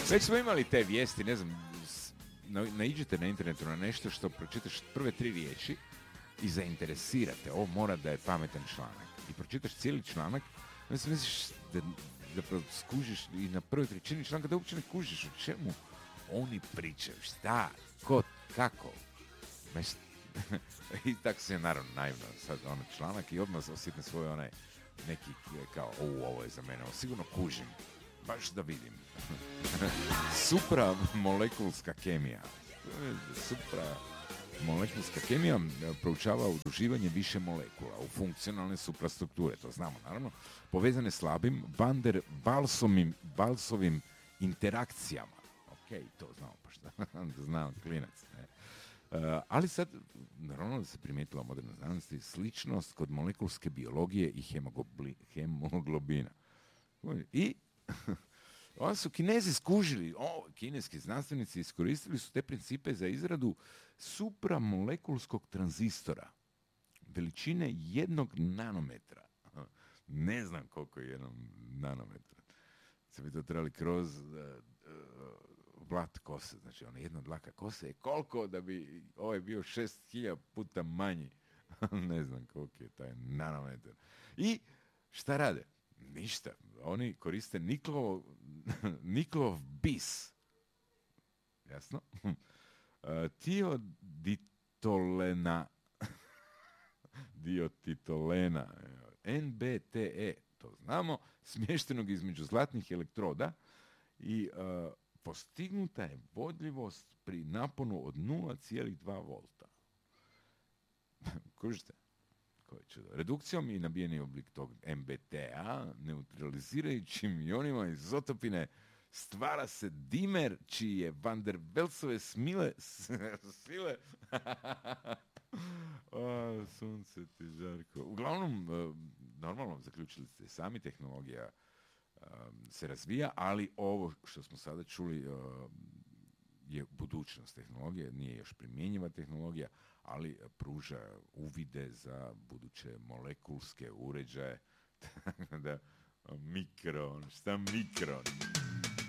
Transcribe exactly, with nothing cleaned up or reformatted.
Već smo imali te vijesti, ne znam, na, naiđete na internetu na nešto što pročitaš prve tri riječi i zainteresirate. Ovo mora da je pametan članak. I pročitaš cijeli članak, onda se misliš da, da skužiš i na prvoj trećini članka da uopće ne kužiš o čemu oni pričaju, šta, ko, kako. Meš, i tako se je naravno naivno sad ono članak i odmah osjetne svoj onaj neki kao, o, ovo je za mene, ovo sigurno kužim, baš da vidim. Supramolekulska kemija. Supramolekulska kemija proučava udruživanje više molekula u funkcionalne suprastrukture, to znamo naravno, povezane slabim Van der Waalsovim Waalsovim interakcijama. Ok, to znamo, pa šta, znam, klinac, ne. Uh, ali sad, naravno da se primijetila u modernoj znanosti sličnost kod molekulske biologije i hemoglobi, hemoglobina. I onda su Kinezi skužili, o, kineski znanstvenici iskoristili su te principe za izradu supramolekulskog tranzistora veličine jednog nanometra. Ne znam koliko je jednog nanometra. Se bi to trebali kroz uh, uh, vlat kose, znači ona jedna dlaka kose je koliko da bi ovaj bio šest hiljada puta manji. Ne znam koliko je taj nanometar. I šta rade? Ništa. Oni koriste Niklov, Niklov bis. Jasno? Uh, tioditolena diotitolena N B T E, to znamo, smještenog između zlatnih elektroda i uh, postignuta je vodljivost pri naponu od nula zarez dva volta. Kužite? Redukcijom i nabijeni oblik tog M B T A neutralizirajućim ionima izotopine stvara se dimer čiji je Van der Waalsove smile sile o, sunce ti žarko. Uglavnom, normalno zaključili ste sami, tehnologija se razvija, ali ovo što smo sada čuli je budućnost tehnologije, nije još primjenjiva tehnologija, ali pruža uvide za buduće molekulske uređaje. Da, mikron, šta mikron?